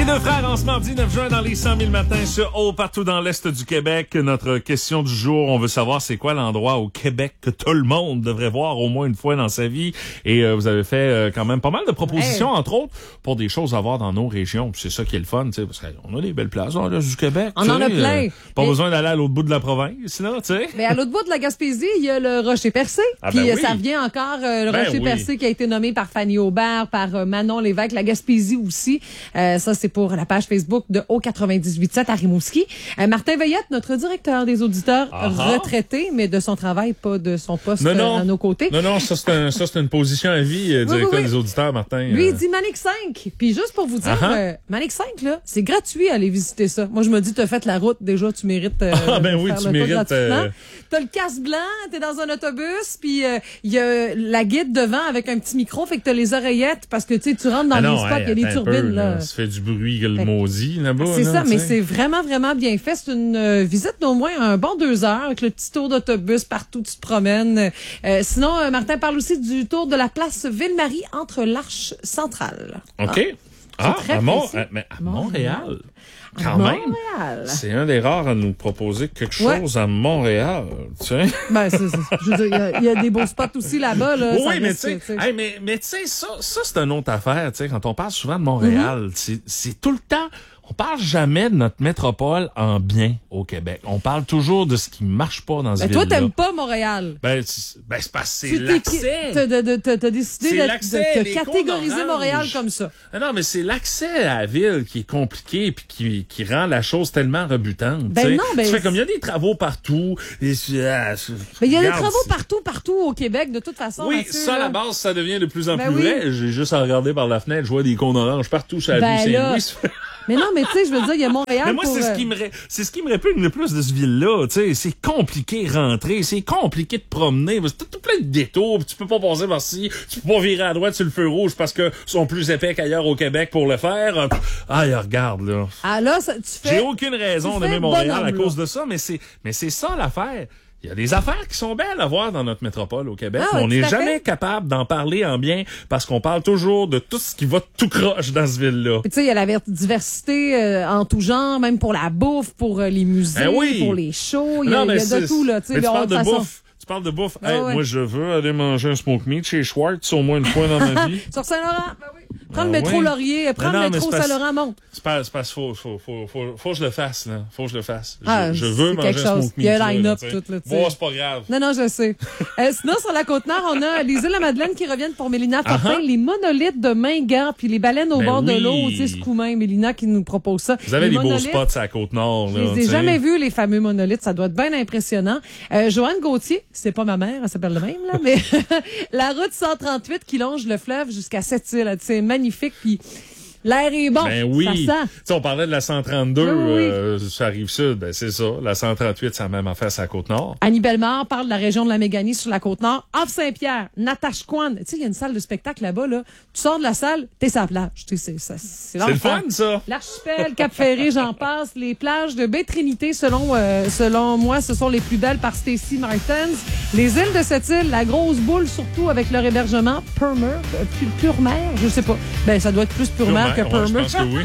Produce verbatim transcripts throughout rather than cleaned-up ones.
Les deux frères en ce mardi neuf juin dans les cent mille matins sur Haut partout dans l'Est du Québec. Notre question du jour, on veut savoir c'est quoi l'endroit au Québec que tout le monde devrait voir au moins une fois dans sa vie. Et euh, vous avez fait euh, quand même pas mal de propositions, hey. entre autres, pour des choses à voir dans nos régions. Puis c'est ça qui est le fun, tu sais, parce qu'on a des belles places dans l'Est du Québec. On en a plein. Euh, pas Et... besoin d'aller à l'autre bout de la province, là, tu sais. Mais à l'autre bout de la Gaspésie, il y a le Rocher-Percé. Ah Puis ben oui. ça revient encore, euh, le Ben Rocher-Percé oui. qui a été nommé par Fanny Aubert, par euh, Manon Lévesque, la Gaspésie aussi. Euh, ça, c'est pour la page Facebook de Haut quatre-vingt-dix-huit sept à Rimouski. Euh, Martin Veillette, notre directeur des auditeurs, uh-huh. retraité, mais de son travail, pas de son poste non, non. Euh, à nos côtés. Non, non, ça c'est, un, ça, c'est une position à vie, euh, directeur oui, oui, oui. des auditeurs, Martin. Lui, euh... il dit Manic cinq. Puis juste pour vous dire, uh-huh. euh, Manic cinq, là, c'est gratuit à aller visiter ça. Moi, je me dis, t'as fait la route, déjà, tu mérites euh, ah, ben oui, faire tu le mérites, pas gratuitement. Euh... T'as le casque blanc, t'es dans un autobus, puis il euh, y a la guide devant avec un petit micro, fait que t'as les oreillettes, parce que tu sais, tu rentres dans ah les spots, il hey, y a des turbines. Peu, là. Ça fait du bruit que le fait... maudit là-bas. C'est là, ça, t'sais. mais c'est vraiment, vraiment bien fait. C'est une euh, visite d'au moins un bon deux heures, avec le petit tour d'autobus partout, tu te promènes. Euh, sinon, euh, Martin parle aussi du tour de la place Ville-Marie entre l'Arche centrale. OK. Ah, ah à, Mon... à, mais à Montréal. Montréal. Quand Montréal. même, c'est un des rares à nous proposer quelque chose ouais. à Montréal, tu sais. Ben, c'est, c'est, je veux dire, il y, y a des beaux spots aussi là-bas, là. Oui, mais tu sais, hey, mais, mais tu sais, ça, ça, c'est une autre affaire, tu sais, quand on parle souvent de Montréal, mm-hmm. c'est, c'est tout le temps, on parle jamais de notre métropole en bien au Québec. On parle toujours de ce qui marche pas dans ce ben, ville-là. Toi, t'aimes pas Montréal. Ben, c'est, ben, c'est parce que c'est l'accès. T'as, t'as, t'as, t'as décidé c'est de, l'accès, de, de catégoriser Montréal comme ça. Non, non, mais c'est l'accès à la ville qui est compliqué puis qui, qui rend la chose tellement rebutante. Ben t'sais. non, ben. Tu fais comme il y a des travaux partout. Et, ah, mais il y a des travaux partout, partout au Québec, de toute façon. Oui, Mathieu, ça, à la base, ça devient de plus en ben plus oui. vrai. J'ai juste à regarder par la fenêtre, je vois des cônes oranges partout sur la ben rue Saint-Louis. Mais non, mais tu sais, je veux dire, il y a Montréal. Mais moi, pour, c'est ce qui me, c'est ce qui me répugne le plus de ce ville-là, tu sais. C'est compliqué rentrer, c'est compliqué de promener, c'est tout plein de détours, pis tu peux pas passer par-ci, tu peux pas virer à droite sur le feu rouge parce que sont plus épais qu'ailleurs au Québec pour le faire. Ah, regarde, là. Ah, là, ça, tu fais. J'ai aucune raison d'aimer Montréal à cause de ça, mais c'est, mais c'est ça l'affaire. Il y a des affaires qui sont belles à voir dans notre métropole au Québec. Ah, on n'est jamais fait. capable d'en parler en bien parce qu'on parle toujours de tout ce qui va tout croche dans ce ville-là. Tu sais, il y a la diversité euh, en tout genre, même pour la bouffe, pour euh, les musées, ben oui. pour les shows. Il y a, non, y a de tout, là. Mais tu parles de façon. bouffe. Tu parles de bouffe. Ah, hey, ouais. Moi, je veux aller manger un smoke meat chez Schwartz au moins une fois dans ma vie. Sur Saint-Laurent, ben oui. Prends ah, le métro oui. Laurier, prends non, le métro Saint-Laurent, monte. C'est pas, c'est pas, faut, faut, faut, faut, faut que je le fasse, là. Faut que je le fasse. Ah, je, je veux manger un smoke meat. Il y a un line-up tout, là, tu sais. Bon, c'est pas grave. Non, non, je sais. euh, sinon, sur la Côte-Nord, on a les îles de la Madeleine qui reviennent pour Mélina Fortin, uh-huh. les monolithes de Mingan, puis les baleines au ben bord oui. de l'eau, tu sais, ce coumain, Mélina qui nous propose ça. Vous avez les des beaux spots à la Côte-Nord, là. Je les ai jamais vus, les fameux monolithes. Ça doit être bien impressionnant. Euh, Joanne Gauthier, c'est pas ma mère, elle s'appelle le même, là, mais la route cent trente-huit qui longe le fleuve jusqu'à Sept-Îles, c'est magnifique, puis l'air est bon. Ben oui. Ça sent. T'sais, on parlait de la cent trente-deux, oui, oui. euh, ça arrive sud, ben c'est ça. La cent trente-huit, c'est la même affaire, c'est la Côte-Nord. Annie Bellemare parle de la région de la Méganie sur la Côte-Nord. Havre-Saint-Pierre, Natashquan. Tu sais, il y a une salle de spectacle là-bas, là. Tu sors de la salle, t'es sur la plage. Tu sais, c'est, c'est, c'est, c'est le fun, ça. L'archipel, Cap-Ferré, j'en passe. Les plages de Baie-Trinité, selon, euh, selon moi, ce sont les plus belles par Stacy Martins. Les îles de cette île, la grosse boule, surtout avec leur hébergement, Purmer, euh, pure mer, je sais pas. Ben, ça doit être plus pure mer que Purmer. Ouais, je pense que oui.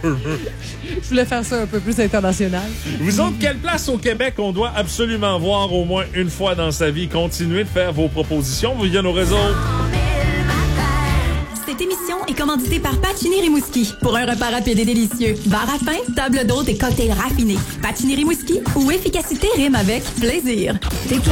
Je voulais faire ça un peu plus international. Vous autres, quelle place au Québec on doit absolument voir au moins une fois dans sa vie? Continuez de faire vos propositions via nos réseaux. Cette émission est commanditée par Pacini Rimouski. Pour un repas rapide et délicieux, bar à pain, table d'hôte et cocktails raffinés. Pacini Rimouski, où efficacité rime avec plaisir.